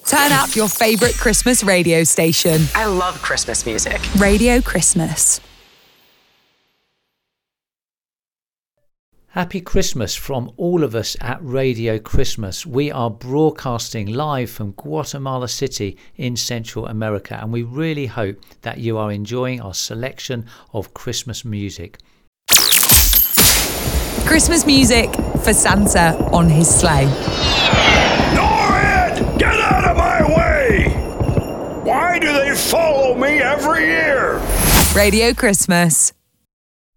Turn up your favourite Christmas radio station. I love Christmas music. Radio Christmas. Happy Christmas from all of us at Radio Christmas. We are broadcasting live from Guatemala City in Central America, and we really hope that you are enjoying our selection of Christmas music. Christmas music for Santa on his sleigh. Norrid! Get out of my way! Why do they follow me every year? Radio Christmas.